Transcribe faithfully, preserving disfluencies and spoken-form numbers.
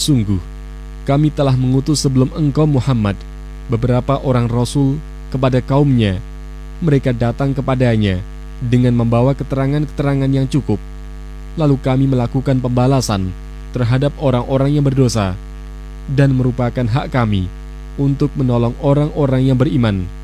Sungguh, kami telah mengutus sebelum engkau Muhammad beberapa orang rasul kepada kaumnya. Mereka datang kepadanya dengan membawa keterangan-keterangan yang cukup. Lalu kami melakukan pembalasan terhadap orang-orang yang berdosa, dan merupakan hak kami untuk menolong orang-orang yang beriman